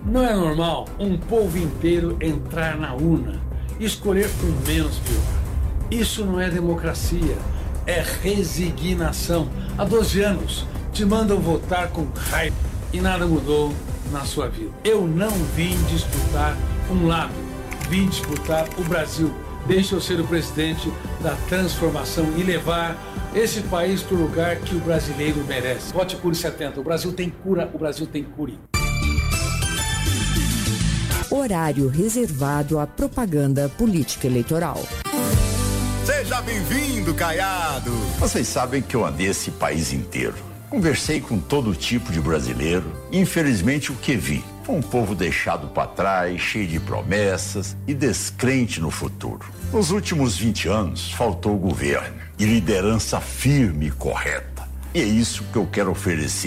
Não é normal um povo inteiro entrar na urna e escolher o menos pior. Isso não é democracia, é resignação. Há 12 anos te mandam votar com raiva e nada mudou na sua vida. Eu não vim disputar um lado, vim disputar o Brasil. Deixa eu ser o presidente da transformação e levar esse país para o lugar que o brasileiro merece. Vote Cure 70. O Brasil tem cura, o Brasil tem cure. Horário reservado à propaganda política eleitoral. Seja bem-vindo, Caiado. Vocês sabem que eu andei esse país inteiro. Conversei com todo tipo de brasileiro e, infelizmente, o que vi foi um povo deixado para trás, cheio de promessas e descrente no futuro. Nos últimos 20 anos, faltou governo e liderança firme e correta. E é isso que eu quero oferecer